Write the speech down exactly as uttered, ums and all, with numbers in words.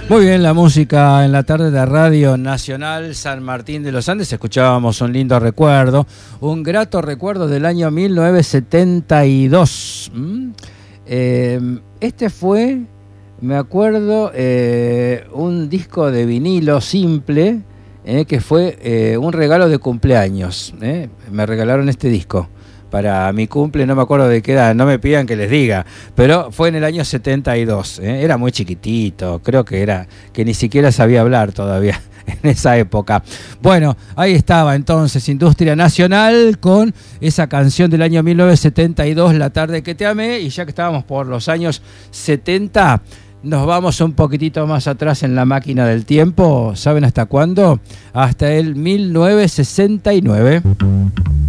Muy bien, la música en la tarde de Radio Nacional San Martín de los Andes. Escuchábamos un lindo recuerdo, un grato recuerdo del año mil novecientos setenta y dos. ¿Mm? Eh, este fue, me acuerdo, eh, un disco de vinilo simple, eh, que fue eh, un regalo de cumpleaños. Eh. Me regalaron este disco para mi cumple, no me acuerdo de qué edad, no me pidan que les diga, pero fue en el año setenta y dos, ¿eh? Era muy chiquitito, creo que era, que ni siquiera sabía hablar todavía en esa época. Bueno, ahí estaba entonces Industria Nacional con esa canción del año mil novecientos setenta y dos, La tarde que te amé, y ya que estábamos por los años setenta, nos vamos un poquitito más atrás en la máquina del tiempo. ¿Saben hasta cuándo? Hasta el mil novecientos sesenta y nueve.